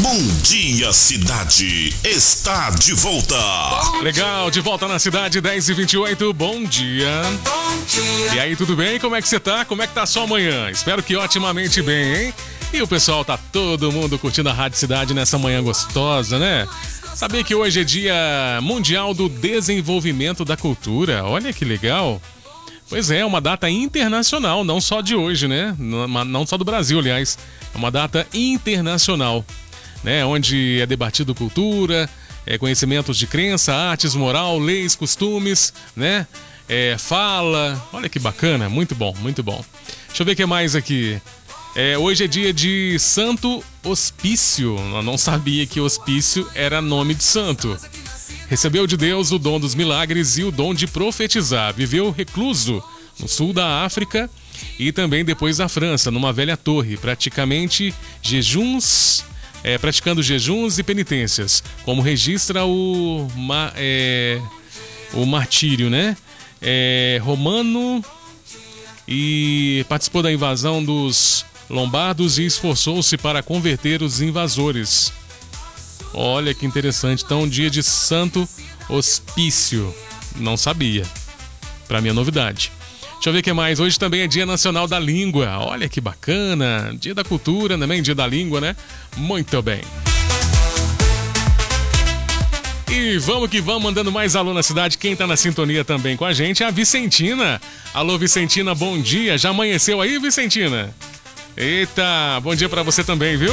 Bom Dia Cidade está de volta. Legal, de volta na cidade, 10h28, bom dia. E aí, tudo bem? Como é que você tá? Como é que tá a sua manhã? Espero que otimamente bem, hein? E o pessoal tá todo mundo curtindo a Rádio Cidade nessa manhã gostosa, né? Sabia que hoje é Dia Mundial do Desenvolvimento da Cultura? Olha que legal. Pois é uma data internacional, não só de hoje, né? Não só do Brasil, aliás. É uma data internacional, né? Onde é debatido cultura, conhecimentos de crença, artes, moral, leis, costumes, né? Fala. Olha que bacana, muito bom, muito bom. Deixa eu ver o que mais aqui. Hoje é dia de Santo Hospício. Eu não sabia que hospício era nome de santo. Recebeu de Deus o dom dos milagres e o dom de profetizar. Viveu recluso no sul da África e também depois na França, numa velha torre, praticando jejuns e penitências, como registra o martírio, né? Romano, e participou da invasão dos lombardos e esforçou-se para converter os invasores. Olha que interessante. Então, dia de Santo Hospício. Não sabia. Para mim é novidade. Deixa eu ver o que mais. Hoje também é Dia Nacional da Língua. Olha que bacana. Dia da Cultura também, Dia da Língua, né? Muito bem. E vamos que vamos, mandando mais alô na cidade. Quem tá na sintonia também com a gente é a Vicentina. Alô, Vicentina, bom dia. Já amanheceu aí, Vicentina? Eita, bom dia pra você também, viu?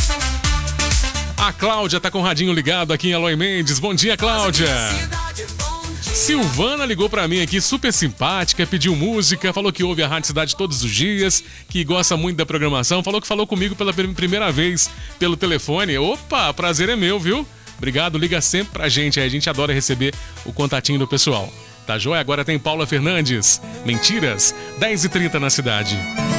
A Cláudia tá com o radinho ligado aqui em Eloy Mendes. Bom dia, Cláudia. Silvana ligou pra mim aqui, super simpática, pediu música, falou que ouve a Rádio Cidade todos os dias, que gosta muito da programação, falou que falou comigo pela primeira vez pelo telefone. Opa, prazer é meu, viu? Obrigado, liga sempre pra gente, a gente adora receber o contatinho do pessoal. Tá joia? Agora tem Paula Fernandes. Mentiras, 10h30 na cidade.